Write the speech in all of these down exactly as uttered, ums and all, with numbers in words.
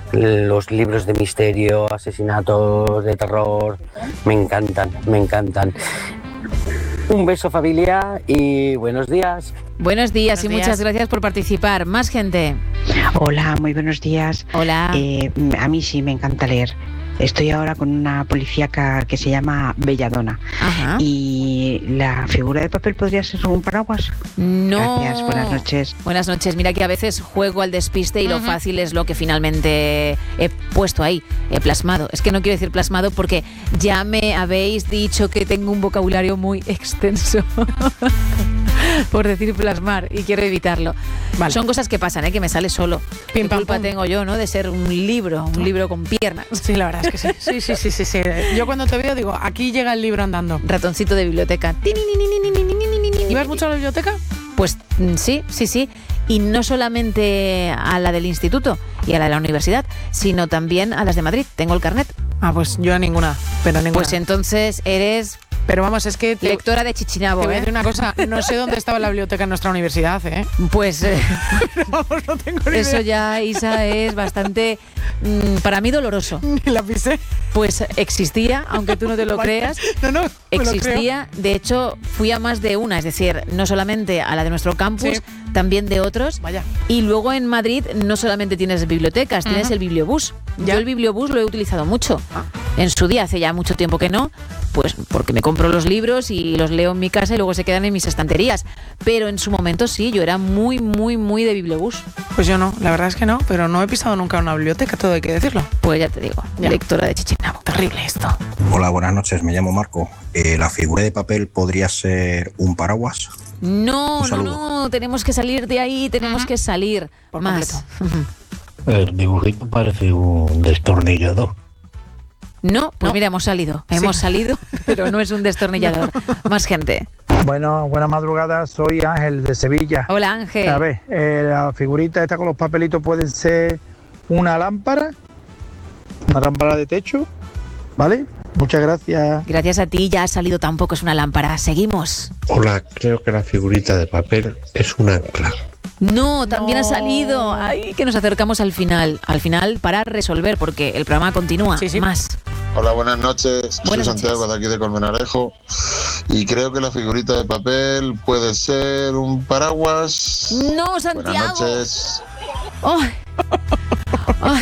Los libros de misterio, asesinatos, de terror, me encantan, me encantan. Un beso, familia, y buenos días. Buenos días Buenos y días. muchas gracias por participar. Más gente. Hola, muy buenos días. Hola. Eh, a mí sí me encanta leer. Estoy ahora con una policíaca que se llama Belladona. Ajá. ¿Y la figura de papel podría ser un paraguas? No. Gracias, buenas noches. Buenas noches. Mira que a veces juego al despiste y Uh-huh. lo fácil es lo que finalmente he puesto ahí, he plasmado. Es que no quiero decir plasmado porque ya me habéis dicho que tengo un vocabulario muy extenso. Por decir plasmar, y quiero evitarlo. Vale. Son cosas que pasan, ¿eh? Que me sale solo. Pim, ¿Qué pam, culpa pum. tengo yo, no? De ser un libro, un libro con piernas. Sí, la verdad es que sí. Sí, sí, sí, sí, sí. Yo cuando te veo digo, aquí llega el libro andando. Ratoncito de biblioteca. ¿Ibas mucho a la biblioteca? Pues mm, sí, sí, sí. Y no solamente a la del instituto y a la de la universidad, sino también a las de Madrid. Tengo el carnet. Ah, pues yo a ninguna, pero a ninguna. Pues entonces eres Pero vamos, es que te, lectora de te Chichinabo, voy a ¿eh? decir una cosa, no sé dónde estaba la biblioteca en nuestra universidad, ¿eh? Pues eh, Pero vamos, no tengo ni eso idea. ya, Isa, es bastante, mm, para mí, doloroso. Ni la pisé. Pues existía, aunque tú no te lo Vale. creas, No, no, me lo creo. existía. De hecho, fui a más de una, es decir, no solamente a la de nuestro campus, Sí. también de otros. Vaya. Y luego en Madrid no solamente tienes bibliotecas, tienes Ujú. el bibliobús. Ya. Yo el bibliobús lo he utilizado mucho. Ah. En su día, hace ya mucho tiempo que no, pues porque me compro los libros y los leo en mi casa y luego se quedan en mis estanterías. Pero en su momento sí, yo era muy, muy, muy de bibliobús. Pues yo no, la verdad es que no, pero no he pisado nunca una biblioteca, todo hay que decirlo. Pues ya te digo, Ya. lectora de Chichinabo. Terrible esto. Hola, buenas noches, me llamo Marco. Eh, ¿La figura de papel podría ser un paraguas? No, Un no, saludo. no, tenemos que salir de ahí, tenemos que salir Por más. El dibujito parece un destornillador. No, pues No. mira, hemos salido, Sí. hemos salido, pero no es un destornillador. Más gente. Bueno, buenas madrugadas, soy Ángel de Sevilla. Hola, Ángel. A ver, eh, la figurita esta con los papelitos puede ser una lámpara, una lámpara de techo, ¿vale? Muchas gracias. Gracias a ti, ya ha salido, tampoco es una lámpara. Seguimos. Hola, creo que la figurita de papel es un ancla. No, también No. ha salido. Ay, que nos acercamos al final. Al final para resolver, porque el programa continúa. Sí, sí. Más. Hola, buenas noches. Buenas Soy Santiago noches. de aquí de Colmenarejo y creo que la figurita de papel puede ser un paraguas. No, Buenas Santiago. noches. Ay. Ay.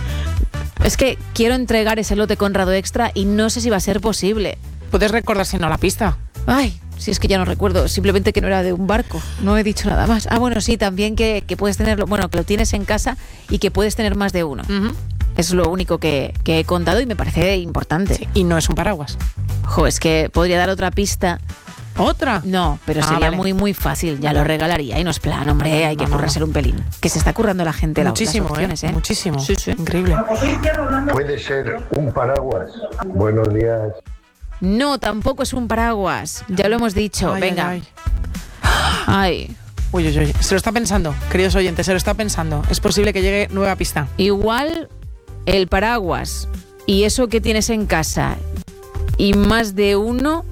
Es que quiero entregar ese lote Conrado Extra y no sé si va a ser posible. ¿Puedes recordar si no la pista? Ay, si es que ya no recuerdo, simplemente que no era de un barco, no he dicho nada más. Ah, bueno, sí, también que, que puedes tenerlo, bueno, que lo tienes en casa y que puedes tener más de uno. Ujú. Es lo único que, que he contado y me parece importante. Sí, y no es un paraguas. Jo, es que podría dar otra pista. ¿Otra? No, pero Ah, sería vale. muy, muy fácil. Ya lo regalaría. Y no es plan, hombre, hay que No, no, currárselo un pelín. Que se está currando la gente la- Muchísimo, las opciones, ¿eh? ¿eh? Muchísimo. Sí, sí. Increíble. Puede ser un paraguas. Buenos días. No, tampoco es un paraguas. Ya lo hemos dicho. Ay, Venga. ay, Ay. ay. Uy, uy, uy. Se lo está pensando, queridos oyentes, se lo está pensando. Es posible que llegue nueva pista. Igual el paraguas y eso que tienes en casa y más de uno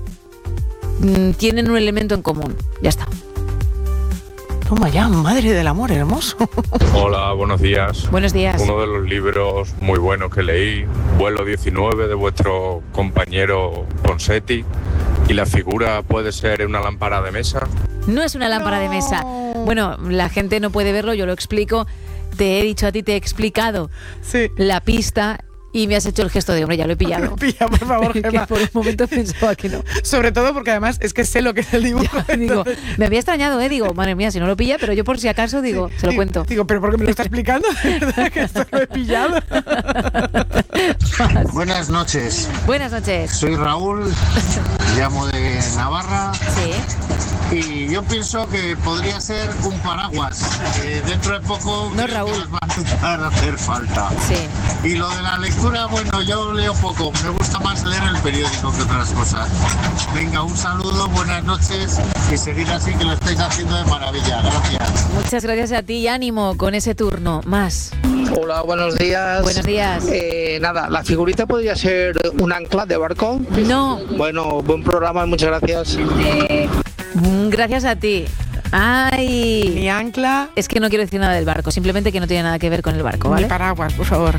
mm, tienen un elemento en común. Ya está. Toma ya, madre del amor hermoso. Hola, buenos días. Buenos días. Uno de los libros muy buenos que leí, Vuelo diecinueve, de vuestro compañero Ponseti. ¿Y la figura puede ser una lámpara de mesa? No es una lámpara de mesa. Bueno, la gente no puede verlo, yo lo explico. Te he dicho a ti, te he explicado Sí. la pista y me has hecho el gesto de hombre, ya lo he pillado. Pilla, por favor, Que Gemma. por un momento pensaba que no. Sobre todo porque además es que sé lo que es el dibujo. Ya, digo, entonces- me había extrañado, ¿eh? Digo, madre mía, si no lo pilla, pero yo por si acaso digo, se lo Digo- cuento. Digo, pero ¿por qué me lo está explicando? De verdad que esto lo he pillado. Buenas noches. Buenas noches. Soy Raúl, llamo de Navarra Sí. y yo pienso que podría ser un paraguas. Eh, dentro de poco No, creo Raúl. que nos va a empezar a hacer falta. Sí. Y lo de la lectura, bueno, yo leo poco. Me gusta más leer el periódico que otras cosas. Venga, un saludo, buenas noches y seguir así que lo estáis haciendo de maravilla. Gracias. Muchas gracias a ti y ánimo con ese turno. Más. Hola, buenos días. Buenos días. Eh, nada, la figurita podría ser un ancla de barco. No. Bueno, buen programa, muchas gracias. Mm, Gracias a ti. Ay. Ni ancla, Es que no quiero decir nada del barco, simplemente que no tiene nada que ver con el barco, ni ¿vale? paraguas, por favor.